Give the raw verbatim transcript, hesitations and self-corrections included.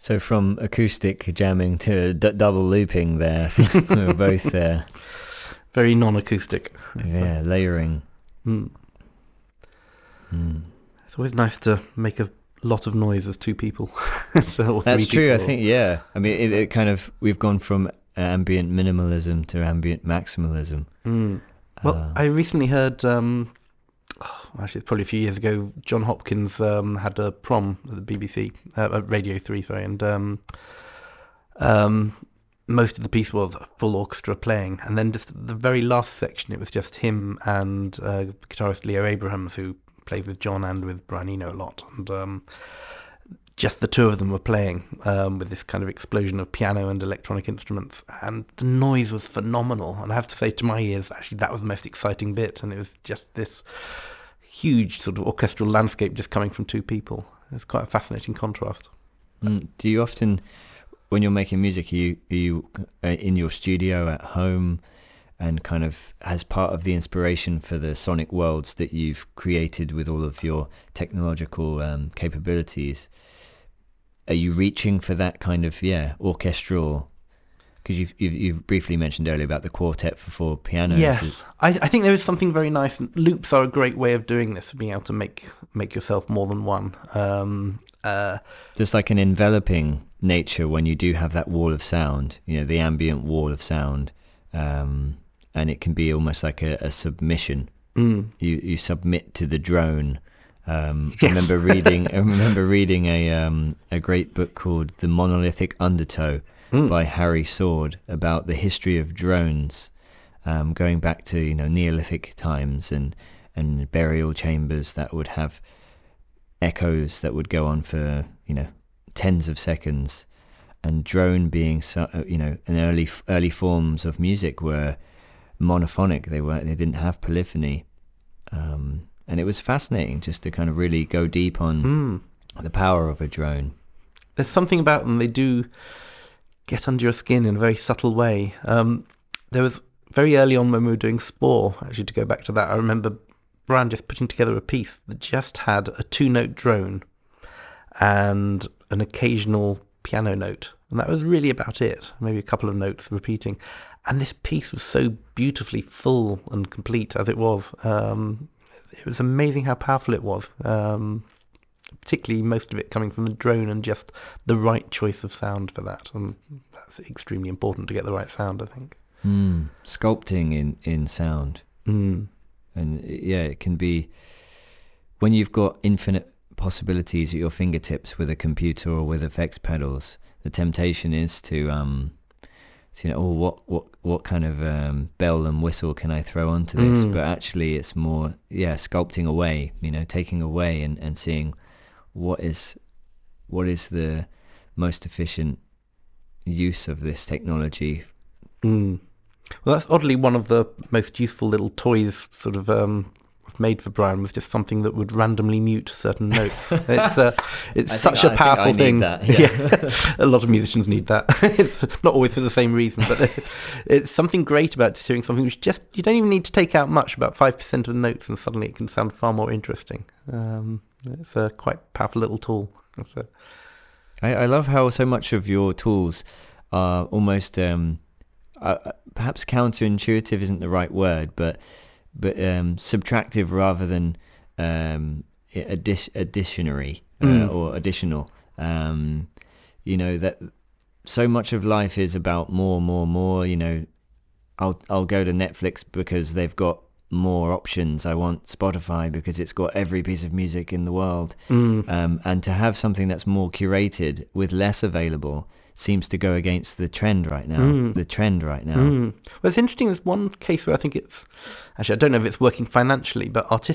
So from acoustic jamming to d- double looping there, we were both there. Very non-acoustic. Yeah, layering. Mm. Mm. It's always nice to make a lot of noise as two people. so, or That's three true, people. I think, yeah. I mean, it, it kind of, we've gone from ambient minimalism to ambient maximalism. Mm. Well, Uh, I recently heard, um, oh, actually it's probably a few years ago, John Hopkins um, had a prom at the B B C, uh, at Radio three, sorry, and um, um, most of the piece was full orchestra playing, and then just the very last section, it was just him and uh, guitarist Leo Abrahams, who played with John and with Brian Eno a lot, and um, just the two of them were playing um, with this kind of explosion of piano and electronic instruments, and the noise was phenomenal. And I have to say, to my ears, actually that was the most exciting bit, and it was just this huge sort of orchestral landscape just coming from two people. It's quite a fascinating contrast. mm, do you often, when you're making music, are you, are you uh, in your studio at home and kind of as part of the inspiration for the sonic worlds that you've created with all of your technological um, capabilities? Are you reaching for that kind of, yeah, orchestral? Because you've, you've you've briefly mentioned earlier about the quartet for four pianos. Yes, I, I think there is something very nice. And loops are a great way of doing this, being able to make make yourself more than one. Um, uh, Just like an enveloping nature when you do have that wall of sound, you know, the ambient wall of sound, um, and it can be almost like a, a submission. mm. You you submit to the drone. Um, Yes. I remember reading. I remember reading a um, a great book called The Monolithic Undertow Mm. by Harry Sword about the history of drones, um, going back to you know Neolithic times and and burial chambers that would have echoes that would go on for you know tens of seconds, and drone being so, you know an early early forms of music were monophonic. They were they didn't have polyphony. Um, And it was fascinating just to kind of really go deep on Mm. the power of a drone. There's something about them, they do get under your skin in a very subtle way. Um, there was very early on when we were doing Spore, actually, to go back to that, I remember Brian just putting together a piece that just had a two-note drone and an occasional piano note. And that was really about it, maybe a couple of notes repeating. And this piece was so beautifully full and complete as it was. Um, it was amazing how powerful it was. Um, particularly most of it coming from the drone and just the right choice of sound for that. And that's extremely important to get the right sound, I think. Mm. Sculpting in, in sound. Mm. And yeah, it can be, when you've got infinite possibilities at your fingertips with a computer or with effects pedals, the temptation is to, um, to, you know, oh, what, what, what kind of um, bell and whistle can I throw onto this? Mm. But actually it's more, yeah, sculpting away, you know, taking away and, and seeing what is what is the most efficient use of this technology. Mm. Well, that's oddly one of the most useful little toys sort of um, made for Brian, was just something that would randomly mute certain notes. It's uh, it's I such think- a I think powerful I need thing. that, yeah. Yeah. A lot of musicians need that. It's not always for the same reason, but it's something great about just hearing something which just, you don't even need to take out much, about five percent of the notes, and suddenly it can sound far more interesting. Um, it's a quite powerful little tool. So. I, I love how so much of your tools are almost um, uh, perhaps counterintuitive isn't the right word, but but um, subtractive rather than um, addi- additionary uh, Mm. or additional. Um, you know, that so much of life is about more, more, more. You know, I'll I'll go to Netflix because they've got more options. I want Spotify because it's got every piece of music in the world. Mm. Um, and to have something that's more curated with less available seems to go against the trend right now. Mm. The trend right now. Mm. Well, it's interesting. There's one case where I think it's, actually, I don't know if it's working financially, but artistic